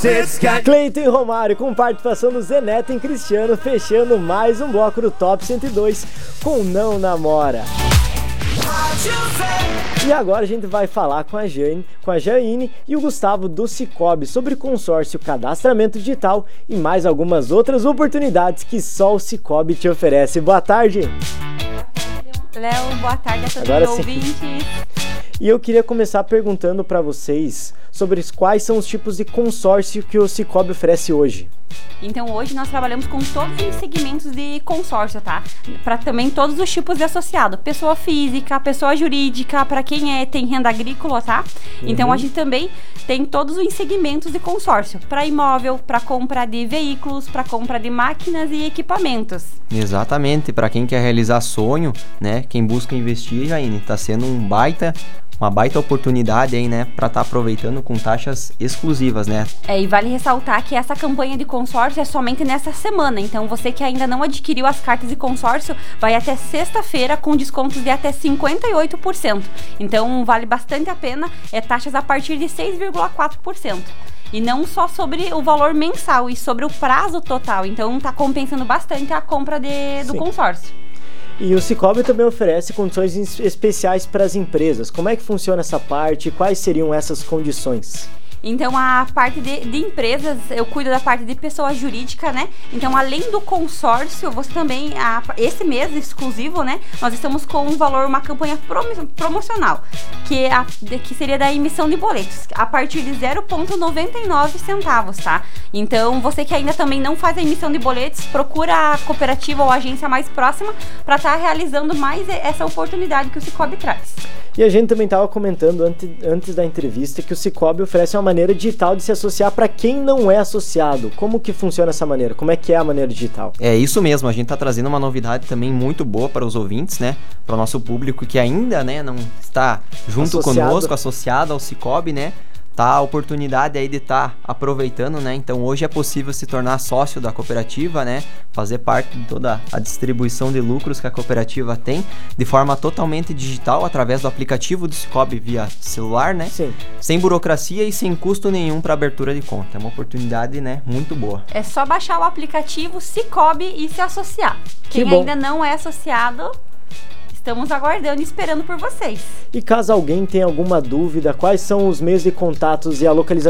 Cleiton e Romário, com participação do Zé Neto e Cristiano, fechando mais um bloco do Top 102 com Não Namora. E agora a gente vai falar com a Jaine e o Gustavo do Cicobi sobre consórcio, cadastramento digital e mais algumas outras oportunidades que só o Cicobi te oferece. Boa tarde! Léo, boa tarde a todos os ouvintes. E eu queria começar perguntando para vocês sobre quais são os tipos de consórcio que o Cicobi oferece hoje. Então hoje nós trabalhamos com todos os segmentos de consórcio, tá? Para também todos os tipos de associado, pessoa física, pessoa jurídica, para quem tem renda agrícola, tá? Então a gente também tem todos os segmentos de consórcio, para imóvel, para compra de veículos, para compra de máquinas e equipamentos. Exatamente, para quem quer realizar sonho, né? Quem busca investir, Jaine, tá sendo uma baita oportunidade aí, né, para estar aproveitando com taxas exclusivas, né? E vale ressaltar que essa campanha de consórcio é somente nessa semana, então você que ainda não adquiriu as cartas de consórcio, vai até sexta-feira com descontos de até 58%. Então vale bastante a pena, taxas a partir de 6,4%. E não só sobre o valor mensal, e sobre o prazo total, então tá compensando bastante a compra do consórcio. E o Cicobi também oferece condições especiais para as empresas. Como é que funciona essa parte? Quais seriam essas condições? Então, a parte de empresas, eu cuido da parte de pessoa jurídica, né? Então, além do consórcio, você também, esse mês exclusivo, né? Nós estamos com uma campanha promocional, que seria da emissão de boletos, a partir de 0,99 centavos, tá? Então, você que ainda também não faz a emissão de boletos, procura a cooperativa ou a agência mais próxima para estar realizando mais essa oportunidade que o Cicobi traz. E a gente também estava comentando antes da entrevista que o Cicobi oferece uma maneira digital de se associar para quem não é associado. Como que funciona essa maneira? Como é que é a maneira digital? É isso mesmo, a gente está trazendo uma novidade também muito boa para os ouvintes, né? Para o nosso público que ainda, né, não está junto conosco, associado ao Cicobi, né? Tá a oportunidade aí de estar aproveitando, né? Então hoje é possível se tornar sócio da cooperativa, né? Fazer parte de toda a distribuição de lucros que a cooperativa tem de forma totalmente digital através do aplicativo do Cicobi via celular, né? Sim. Sem burocracia e sem custo nenhum para abertura de conta. É uma oportunidade, né, muito boa. É só baixar o aplicativo Cicobi e se associar. Quem ainda não é associado, estamos aguardando e esperando por vocês. E caso alguém tenha alguma dúvida, quais são os meios de contatos e a localização